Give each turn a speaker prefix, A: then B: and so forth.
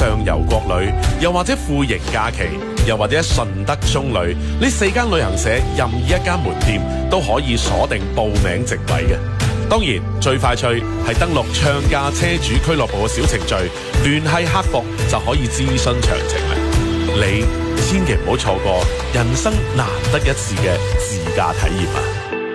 A: 上游國旅，又或者富盈假期，又或者順德中旅，呢4間旅行社任意一間門店都可以鎖定報名席位嘅。當然最快趣係登錄暢價車主俱樂部嘅小程序，聯繫客服就可以諮詢詳情啦。你千祈唔好錯過人生難得一次嘅自駕體驗啊！